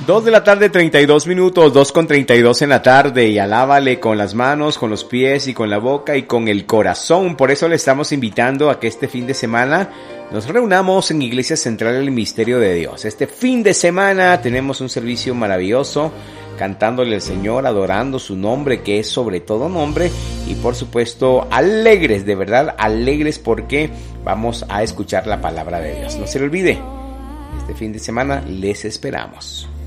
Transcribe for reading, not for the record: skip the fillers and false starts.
2 de la tarde, 32 minutos, 2:32 en la tarde, y alábale con las manos, con los pies y con la boca y con el corazón. Por eso le estamos invitando a que este fin de semana nos reunamos en Iglesia Central del Misterio de Dios. Este fin de semana tenemos un servicio maravilloso, cantándole al Señor, adorando su nombre, que es sobre todo nombre, y por supuesto alegres, de verdad alegres, porque vamos a escuchar la palabra de Dios. No se le olvide, este fin de semana les esperamos.